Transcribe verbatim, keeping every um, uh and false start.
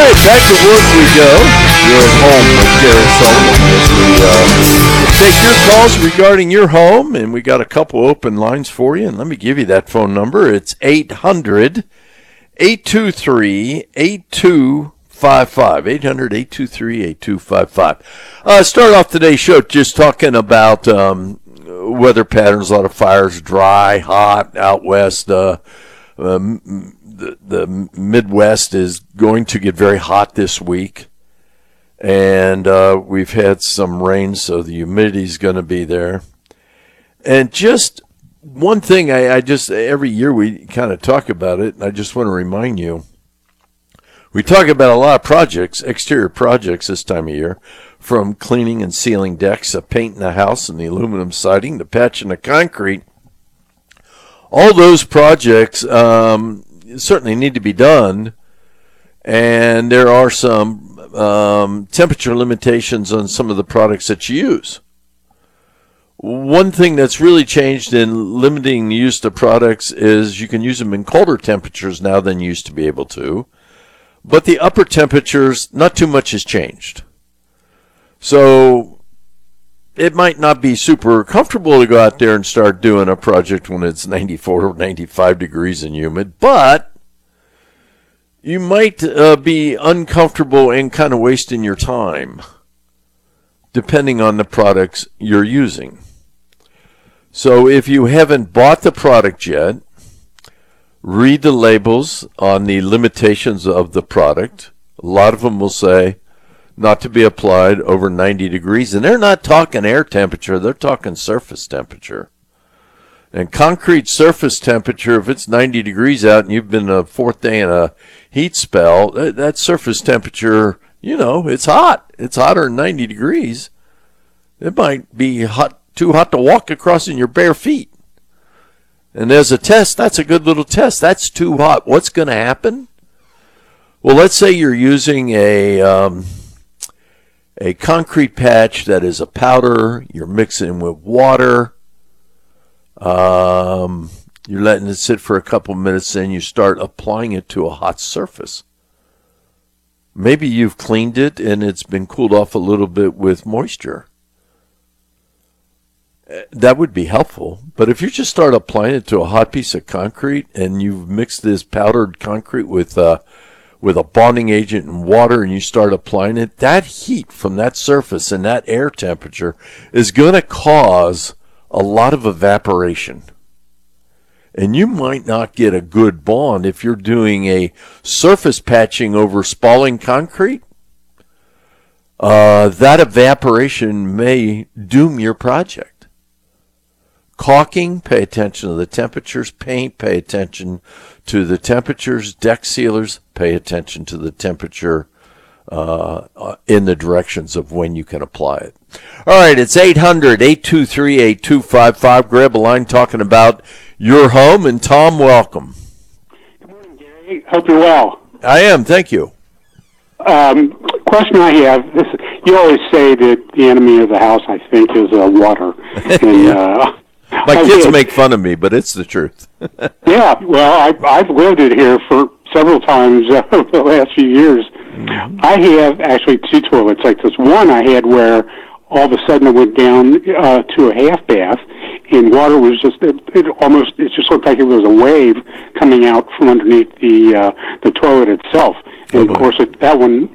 right, back to work we go. You're at home with Gary Sullivan as we uh, take your calls regarding your home, and we got a couple open lines for you. And let me give you that phone number. It's eight hundred, eight two three, eight two five five. eight hundred, eight two three, eight two five five. Uh, start off today's show just talking about um, weather patterns, a lot of fires, dry, hot out west. Uh, um, The, the Midwest is going to get very hot this week, and uh, we've had some rain, so the humidity is going to be there. And just one thing, I, I just every year we kind of talk about it, and I just want to remind you, we talk about a lot of projects, exterior projects this time of year, from cleaning and sealing decks, to painting the house and the aluminum siding, to patching the concrete. All those projects um, certainly need to be done, and there are some um, temperature limitations on some of the products that you use. One thing that's really changed in limiting the use of products is you can use them in colder temperatures now than you used to be able to, but the upper temperatures, not too much has changed. So it might not be super comfortable to go out there and start doing a project when it's ninety-four or ninety-five degrees and humid, but you might uh, be uncomfortable and kind of wasting your time depending on the products you're using. So if you haven't bought the product yet, read the labels on the limitations of the product. A lot of them will say not to be applied over ninety degrees. And they're not talking air temperature, they're talking surface temperature. And concrete surface temperature, if it's ninety degrees out and you've been a fourth day in a heat spell, that, that surface temperature, you know, it's hot. It's hotter than ninety degrees. It might be hot, too hot to walk across in your bare feet. And as a test, that's a good little test. That's too hot. What's going to happen? Well, let's say you're using a... Um, A concrete patch that is a powder, you're mixing with water, um, you're letting it sit for a couple minutes, then you start applying it to a hot surface. Maybe you've cleaned it and it's been cooled off a little bit with moisture. That would be helpful, but if you just start applying it to a hot piece of concrete and you've mixed this powdered concrete with uh, with a bonding agent and water and you start applying it, that heat from that surface and that air temperature is going to cause a lot of evaporation. And you might not get a good bond if you're doing a surface patching over spalling concrete. Uh, that evaporation may doom your project. Caulking, pay attention to the temperatures. Paint, pay attention to the temperatures. Deck sealers, pay attention to the temperature uh, in the directions of when you can apply it. All right, it's eight hundred, eight two three, eight two five five. Grab a line talking about your home. And Tom, welcome. Good morning, Gary. Hope you're well. I am, thank you. Um, question I have, this, you always say that the enemy of the house, I think, is uh, water. And, yeah. uh, My I kids did. make fun of me, but it's the truth. Yeah, well, I, I've lived it here for several times uh, over the last few years. Mm-hmm. I have actually two toilets like this. One I had where all of a sudden it went down uh, to a half bath, and water was just, it, it almost, it just looked like it was a wave coming out from underneath the uh, the toilet itself. And, oh, of course, it, that one